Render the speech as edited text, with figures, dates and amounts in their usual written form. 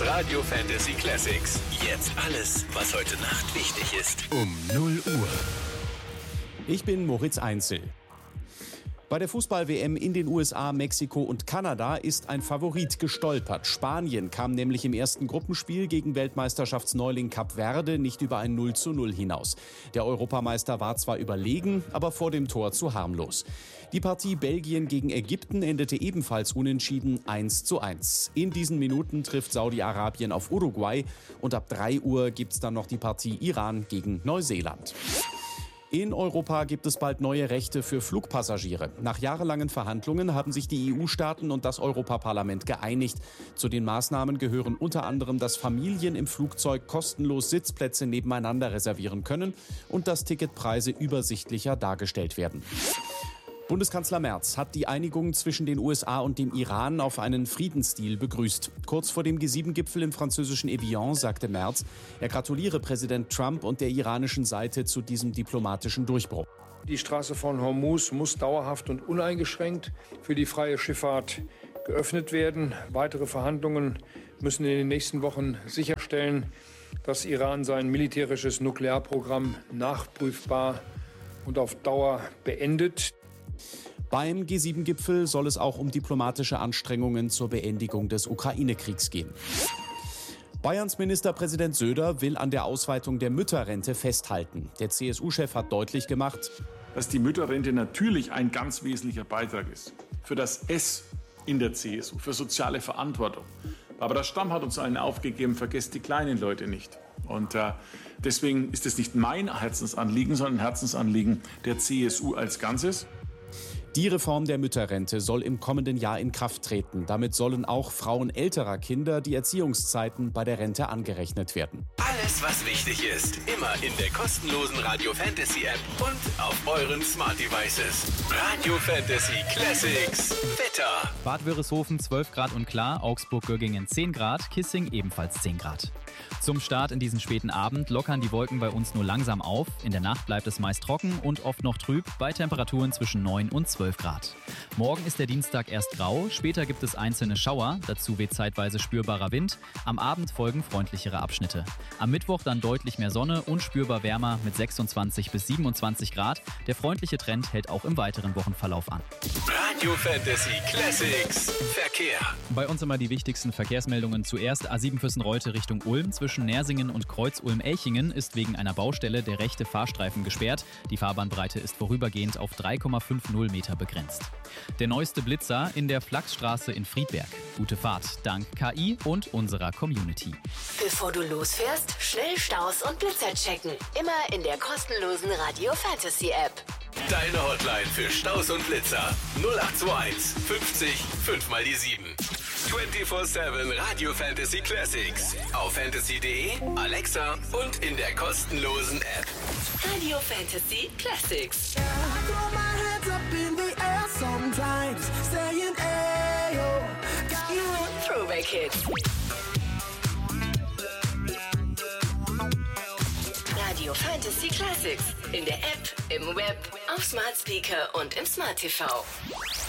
Radio Fantasy Classics. Jetzt alles, was heute Nacht wichtig ist. Um 0 Uhr. Ich bin Moritz Einzel. Bei der Fußball-WM in den USA, Mexiko und Kanada ist ein Favorit gestolpert. Spanien kam nämlich im ersten Gruppenspiel gegen Weltmeisterschaftsneuling Kap Verde nicht über ein 0:0 hinaus. Der Europameister war zwar überlegen, aber vor dem Tor zu harmlos. Die Partie Belgien gegen Ägypten endete ebenfalls unentschieden 1:1. In diesen Minuten trifft Saudi-Arabien auf Uruguay und ab 3 Uhr gibt's dann noch die Partie Iran gegen Neuseeland. In Europa gibt es bald neue Rechte für Flugpassagiere. Nach jahrelangen Verhandlungen haben sich die EU-Staaten und das Europaparlament geeinigt. Zu den Maßnahmen gehören unter anderem, dass Familien im Flugzeug kostenlos Sitzplätze nebeneinander reservieren können und dass Ticketpreise übersichtlicher dargestellt werden. Bundeskanzler Merz hat die Einigung zwischen den USA und dem Iran auf einen Friedensdeal begrüßt. Kurz vor dem G7-Gipfel im französischen Evian sagte Merz, er gratuliere Präsident Trump und der iranischen Seite zu diesem diplomatischen Durchbruch. Die Straße von Hormuz muss dauerhaft und uneingeschränkt für die freie Schifffahrt geöffnet werden. Weitere Verhandlungen müssen in den nächsten Wochen sicherstellen, dass Iran sein militärisches Nuklearprogramm nachprüfbar und auf Dauer beendet. Beim G7-Gipfel soll es auch um diplomatische Anstrengungen zur Beendigung des Ukraine-Kriegs gehen. Bayerns Ministerpräsident Söder will an der Ausweitung der Mütterrente festhalten. Der CSU-Chef hat deutlich gemacht, dass die Mütterrente natürlich ein ganz wesentlicher Beitrag ist für das S in der CSU, für soziale Verantwortung. Aber der Stamm hat uns allen aufgegeben, vergesst die kleinen Leute nicht. Und deswegen ist es nicht mein Herzensanliegen, sondern ein Herzensanliegen der CSU als Ganzes. Die Reform der Mütterrente soll im kommenden Jahr in Kraft treten. Damit sollen auch Frauen älterer Kinder die Erziehungszeiten bei der Rente angerechnet werden. Alles, was wichtig ist, immer in der kostenlosen Radio Fantasy App und auf euren Smart Devices. Radio Fantasy Classics. Wetter. Bad Wörishofen 12 Grad und klar, Augsburg-Göggingen 10 Grad, Kissing ebenfalls 10 Grad. Zum Start in diesen späten Abend lockern die Wolken bei uns nur langsam auf. In der Nacht bleibt es meist trocken und oft noch trüb, bei Temperaturen zwischen 9 und 12 Grad. Morgen ist der Dienstag erst grau, später gibt es einzelne Schauer, dazu weht zeitweise spürbarer Wind. Am Abend folgen freundlichere Abschnitte. Am Mittwoch dann deutlich mehr Sonne und spürbar wärmer mit 26 bis 27 Grad. Der freundliche Trend hält auch im weiteren Wochenverlauf an. Radio Fantasy Classics. Verkehr. Bei uns immer die wichtigsten Verkehrsmeldungen. Zuerst A7 Füssen-Reute Richtung Ulm. Zwischen Nersingen und Kreuz-Ulm-Elchingen ist wegen einer Baustelle der rechte Fahrstreifen gesperrt. Die Fahrbahn-Breite ist vorübergehend auf 3,50 Meter begrenzt. Der neueste Blitzer in der Flachsstraße in Friedberg. Gute Fahrt dank KI und unserer Community. Bevor du losfährst, schnell Staus und Blitzer checken. Immer in der kostenlosen Radio Fantasy App. Deine Hotline für Staus und Blitzer. 0821 50 5 mal die 7. 24/7 Radio Fantasy Classics. Auf fantasy.de, Alexa und in der kostenlosen App. Radio Fantasy Classics. Throwback Hit. Radio Fantasy Classics. In der App, im Web, auf Smart Speaker und im Smart TV.